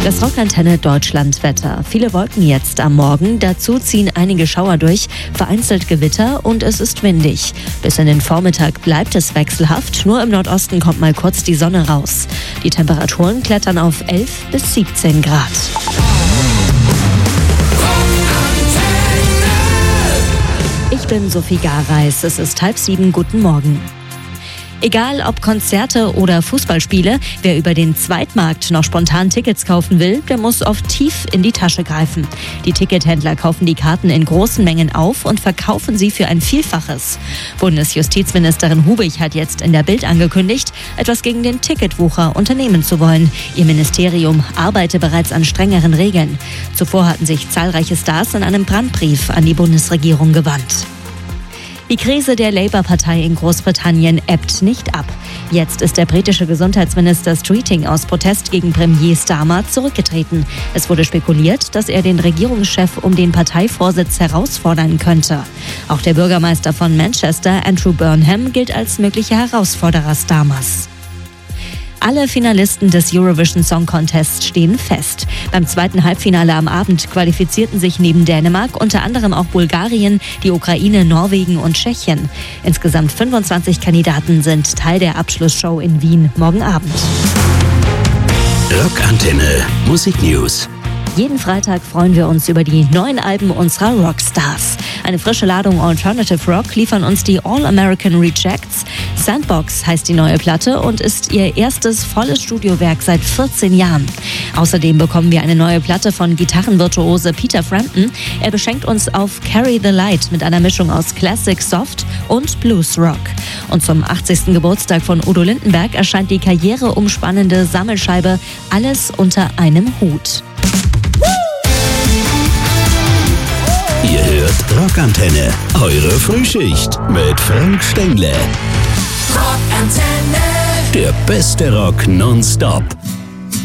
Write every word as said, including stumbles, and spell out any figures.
Das Rockantenne Deutschland-Wetter. Viele Wolken jetzt am Morgen. Dazu ziehen einige Schauer durch, vereinzelt Gewitter und es ist windig. Bis in den Vormittag bleibt es wechselhaft. Nur im Nordosten kommt mal kurz die Sonne raus. Die Temperaturen klettern auf elf bis siebzehn Grad. Ich bin Sophie Gareis. Es ist halb sieben. Guten Morgen. Egal ob Konzerte oder Fußballspiele, wer über den Zweitmarkt noch spontan Tickets kaufen will, der muss oft tief in die Tasche greifen. Die Tickethändler kaufen die Karten in großen Mengen auf und verkaufen sie für ein Vielfaches. Bundesjustizministerin Hubich hat jetzt in der Bild angekündigt, etwas gegen den Ticketwucher unternehmen zu wollen. Ihr Ministerium arbeite bereits an strengeren Regeln. Zuvor hatten sich zahlreiche Stars in einem Brandbrief an die Bundesregierung gewandt. Die Krise der Labour-Partei in Großbritannien ebbt nicht ab. Jetzt ist der britische Gesundheitsminister Streeting aus Protest gegen Premier Starmer zurückgetreten. Es wurde spekuliert, dass er den Regierungschef um den Parteivorsitz herausfordern könnte. Auch der Bürgermeister von Manchester, Andrew Burnham, gilt als möglicher Herausforderer Starmers. Alle Finalisten des Eurovision Song Contest stehen fest. Beim zweiten Halbfinale am Abend qualifizierten sich neben Dänemark unter anderem auch Bulgarien, die Ukraine, Norwegen und Tschechien. Insgesamt fünfundzwanzig Kandidaten sind Teil der Abschlussshow in Wien morgen Abend. Rockantenne Musik News. Jeden Freitag freuen wir uns über die neuen Alben unserer Rockstars. Eine frische Ladung Alternative Rock liefern uns die All-American Rejects. Sandbox heißt die neue Platte und ist ihr erstes volles Studiowerk seit vierzehn Jahren. Außerdem bekommen wir eine neue Platte von Gitarrenvirtuose Peter Frampton. Er beschenkt uns auf Carry the Light mit einer Mischung aus Classic Soft und Blues Rock. Und zum achtzigsten Geburtstag von Udo Lindenberg erscheint die karriereumspannende Sammelscheibe Alles unter einem Hut. Ihr hört Rockantenne, eure Frühschicht mit Frank Stengler. Rockantenne. Der beste Rock nonstop.